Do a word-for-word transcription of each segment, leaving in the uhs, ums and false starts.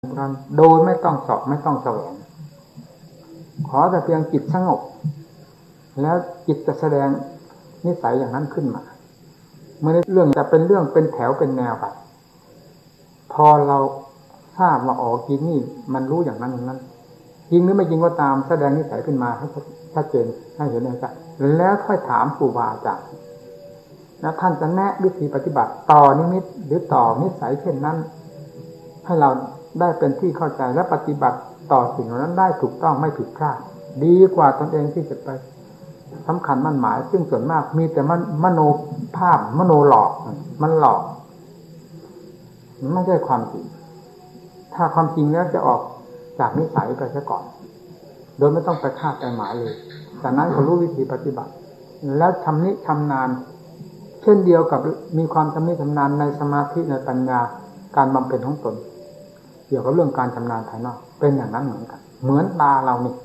นั้นโดยไม่ต้องสอบไม่ต้องแสวงขอแต่เพียงจิตสงบแล้วจิตจะแสดงนิสัยอย่างนั้นขึ้นมาเมื่อเรื่องจะเป็นเรื่องเป็นแถวเป็นแนวไปพอเราทราบว่าอ๋อกินนี่มันรู้อย่างนั้นอย่างนั้นจริงหรือไม่จริงก็ตามแสดงนิสัยขึ้นมาให้ชัดเจนให้เห็นเลยครับแล้วค่อยถามครูบาอาจารย์แล้วท่านจะแนะวิธีปฏิบัติต่อนิมิตหรือต่อนิสัยเช่นนั้นให้เราได้เป็นที่เข้าใจและปฏิบัติต่อสิ่งเหล่านั้นได้ถูกต้องไม่ผิดพลาดดีกว่าตนเองที่จะไปสำคัญมั่นหมายซึ่งส่วนมากมีแต่มมโนภาพมโนหลอกมันหลอกมันไม่ใช่ความจริงถ้าความจริงแล้วจะออกจากนิสัยไปซะก่อนโดยไม่ต้องไปคาดไปหมายเลยจากนั้นเขารู้วิธีปฏิบัติแล้วชำนิชำนาญเช่นเดียวกับมีความชำนิชำนาญในสมาธิในปัญญาการบำเพ็ญของตนเกี่ยวกับเรื่องการชำนาญภายนอกเป็นอย่างนั้นเหมือนกันเหมือนตาเรานี่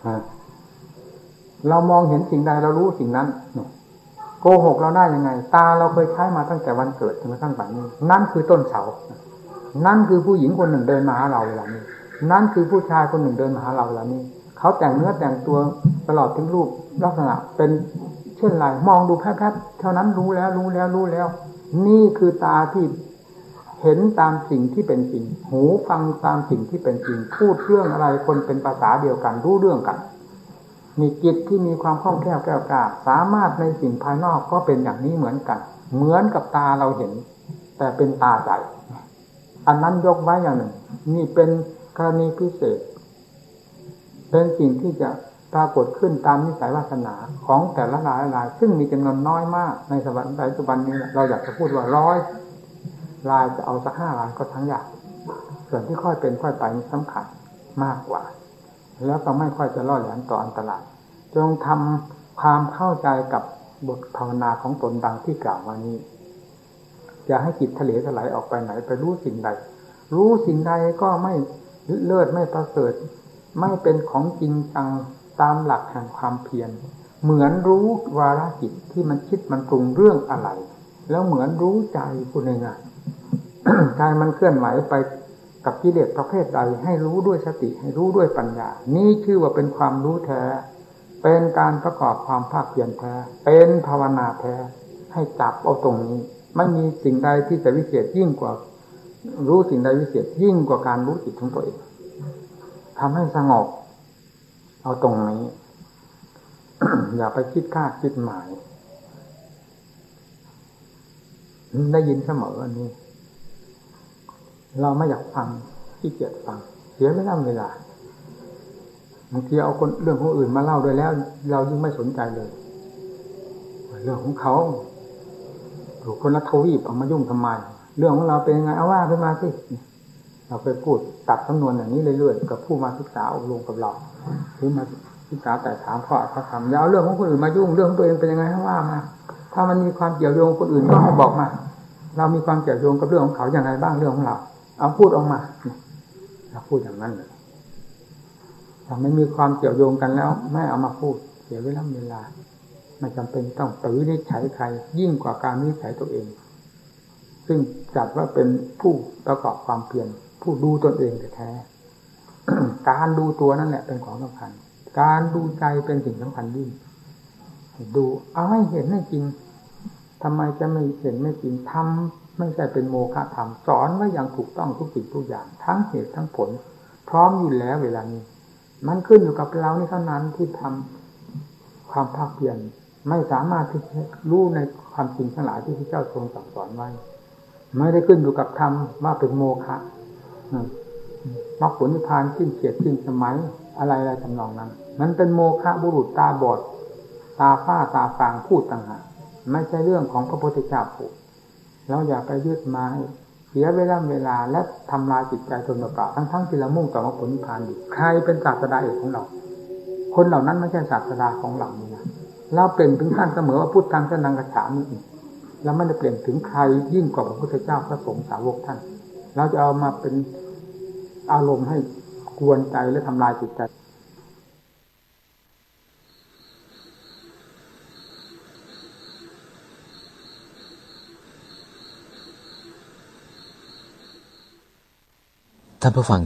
เรามองเห็นสิ่งใดเรารู้สิ่งนั้นโกหกเราได้ยังไงตาเราเคยใช้มาตั้งแต่วันเกิดจนกระทั่งปัจจุบันนั่นคือต้นเสานั่นคือผู้หญิงคนหนึ่งเดินมาหาเราเวลานี้นั่นคือผู้ชายคนหนึ่งเดินมาหาเราเวลานี้เขาแต่งเนื้อแต่งตัวตลอดถึงรูปลักษณะเป็นเช่นไรมองดูแพร่ๆเท่านั้นรู้แล้วรู้แล้วรู้แล้วนี่คือตาที่เห็นตามสิ่งที่เป็นจริงหูฟังตามสิ่งที่เป็นจริงพูดเรื่องอะไรคนเป็นภาษาเดียวกันรู้เรื่องกันมีจิตที่มีความคล่องแคล่วแกล้วกล้าสามารถในสิ่งภายนอกก็เป็นอย่างนี้เหมือนกันเหมือนกับตาเราเห็นแต่เป็นตาใจอันนั้นยกไว้อย่างหนึ่งนี่เป็นกรณีพิเศษเป็นสิ่งที่จะปรากฏขึ้นตามนิสัยวาสนาของแต่ละรายรายซึ่งมีจำนวนน้อยมากในสมัยปัจจุบันนี้เราอยากจะพูดว่าร้อยรายจะเอาสักห้ารายก็ทั้งยากส่วนที่ค่อยเป็นค่อยไปนี่สำคัญมากกว่าแล้วก็ไม่ค่อยจะล่อแหลมต่ออันตรายจงทำความเข้าใจกับบทภาวนาของตนดังที่กล่าวมานี้อย่าให้จิตทะเลถลายออกไปไหนไปรู้สิ่งใดรู้สิ่งใดก็ไม่เลิศไม่ประเสริฐไม่เป็นของจริงจังตามหลักแห่งความเพียรเหมือนรู้วาระจิตที่มันคิดมันปรุงเรื่องอะไรแล้วเหมือนรู้ใจคุณเองอ่ะ ใจมันเคลื่อนไหวไปกับกิเลสประเภทใดให้รู้ด้วยสติให้รู้ด้วยปัญญานี่ชื่อว่าเป็นความรู้แท้เป็นการประกอบความภาคเพียรแท้เป็นภาวนาแท้ให้จับเอาตรงนี้ไม่มีสิ่งใดที่จะวิเศษยิ่งกว่ารู้สิ่งใดวิเศษยิ่งกว่าการรู้จิตของตัวเองทำให้สงบเอาตรงนี้ อย่าไปคิดคาดคิดหมายได้ยินเสมออันนี้เราไม่อยากฟังขี้เกียจฟังเสียไม่ได้เวลาบางทีเอาคนเรื่องของอื่นมาเล่าด้วยแล้วเรายิ่งไม่สนใจเลยเรื่องของเขาถูกคนละทวีปเอามายุ่งทำไมเรื่องของเราเป็นยังไงเอาว่าขึ้นมาสิเราไปพูดตัดจำนวนอย่างนี้เรื่อยๆกับผู้มาศึกษาอบรมกับเราหรือมาศึกษาแต่ถามข้อเขาทำอย่าเอาเรื่องของคนอื่นมายุ่งเรื่องของตัวเองเป็นยังไงให้ว่ามาถ้ามันมีความเกี่ยวโยงคนอื่นก็ให้บอกมาเรามีความเกี่ยวโยงกับเรื่องของเขาอย่างไรบ้างเรื่องของเราเอาพูดออกมาเราพูดอย่างนั้นเลยถ้าไม่มีความเกี่ยวโยงกันแล้วไม่เอามาพูดเสียเวลาเวลาไม่จำเป็นต้องไปวินิจฉัยใครยิ่งกว่าการวินิจฉัยตัวเองซึ่งจัดว่าเป็นผู้ประกอบความเพียรผู้ดูตนเองแท้ๆ การดูตัวนั่นแหละเป็นของสำคัญการดูใจเป็นสิ่งสำคัญยิ่งดูเอาให้เห็นให้จริงทำไมจะไม่เห็นไม่จริงทำไม่ใช่เป็นโมฆะธรรมสอนไว้อย่างถูกต้องทุกสิ่งทุกอย่างทั้งเหตุทั้งผลพร้อมอยู่แล้วเวลานี้มันขึ้นอยู่กับเรานี่เท่านั้นที่ทำความภาคเพียรไม่สามารถที่จะรู้ในความจริงทั้งหลายที่พระเจ้าทรงสั่งสอนไว้ไม่ได้ขึ้นอยู่กับธรรมว่าเป็นโมฆะมรรคผลนิพพานสิ้นเกียรติสิ้นสมัยอะไรอะไรทำนองนั้นมันเป็นโมฆะบุรุษตาบอดตาฝ้าตาฟางพูดต่างหากไม่ใช่เรื่องของพระพุทธเจ้าพูดเราอย่าไปยึดมาเสียเวลาเวลาและทำลายจิตใจตนเปล่าๆทั้งๆที่เรามุ่งต่อมรรคผลนิพพานอยู่ใครเป็นศาสดาเอกของเราคนเหล่านั้นไม่ใช่ศาสดาของเรานี่นะเราเปลี่ยนถึงขั้นเสมอว่าพุทธังสนังกัจฉามิเราไม่ได้เปลี่ยนถึงใครยิ่งกว่าพระพุทธเจ้าพระสงฆ์สาวกท่านเราจะเอามาเป็นอารมณ์ให้กวนใจและทำลายจิตใจท่านผู้ฟัง